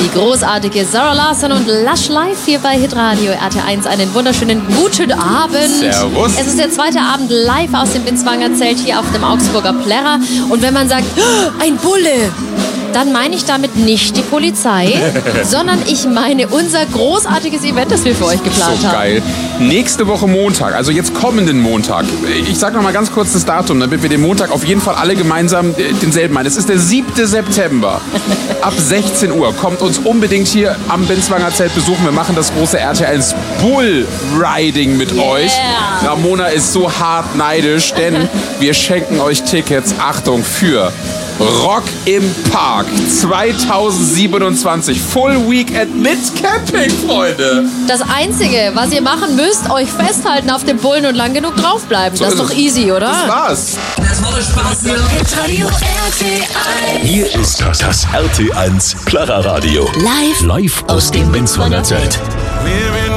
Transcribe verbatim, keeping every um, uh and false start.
die großartige Zara Larsson und Lush Live hier bei Hitradio R T eins. Einen wunderschönen guten Abend. Servus. Es ist der zweite Abend live aus dem Binswanger Zelt hier auf dem Augsburger Plärrer. Und wenn man sagt, oh, ein Bulle, dann meine ich damit nicht die Polizei, sondern ich meine unser großartiges Event, das wir für euch geplant so haben. Geil. Nächste Woche Montag, also jetzt kommenden Montag. Ich sag noch mal ganz kurz das Datum, damit wir den Montag auf jeden Fall alle gemeinsam denselben meinen. Es ist der siebte September. Ab sechzehn Uhr. Kommt uns unbedingt hier am Binswanger Zelt besuchen. Wir machen das große R T eins Bull Riding mit Yeah. euch. Ramona ist so hart neidisch, denn wir schenken euch Tickets, Achtung, für Rock im Park zweitausendsiebenundzwanzig. Full Weekend mit Camping, Freunde. Das Einzige, was ihr machen müsst, euch festhalten auf dem Bullen und lang genug draufbleiben. So das ist ist doch es. easy, oder? Das war's. Das wurde Spaß hier. Hitradio R T eins. Hier ist das, das R T eins Plärrer Radio. Live Live aus dem Binswanger Zelt. We're in